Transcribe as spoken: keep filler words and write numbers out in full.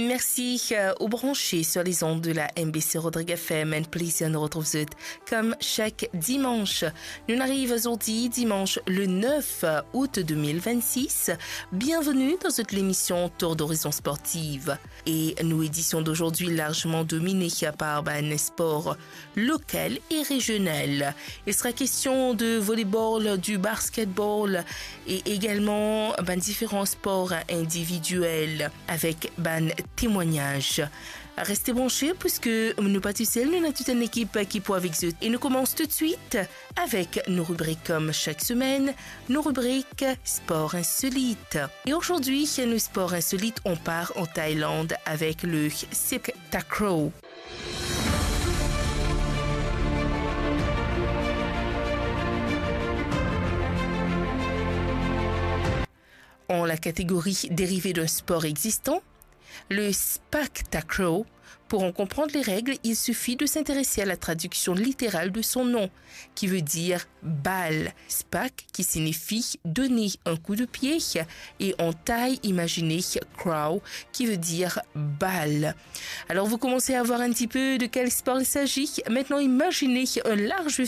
Merci euh, aux branchés sur les ondes de la M B C Rodrigue F M. Un plaisir de nous retrouver comme chaque dimanche. Nous arrivons aujourd'hui, dimanche le neuf août deux mille vingt-six. Bienvenue dans cette émission Tour d'horizon sportive. Et nos éditions d'aujourd'hui largement dominées par un sport local et régional. Il sera question de volleyball, du basketball et également ben, différents sports individuels avec ben, témoignages. Restez branchés puisque nous pas tout seuls, nous avons toute une équipe qui peut avec eux. Et nous commençons tout de suite avec nos rubriques comme chaque semaine, nos rubriques sport insolite. Et aujourd'hui, nos sports insolites, on part en Thaïlande avec le Sepak Takraw. En la catégorie dérivée d'un sport existant, le Sepak Takraw. Pour en comprendre les règles, il suffit de s'intéresser à la traduction littérale de son nom, qui veut dire balle. Sepak, qui signifie donner un coup de pied, et en thaï, imaginez kraw, qui veut dire balle. Alors vous commencez à voir un petit peu de quel sport il s'agit. Maintenant, imaginez un large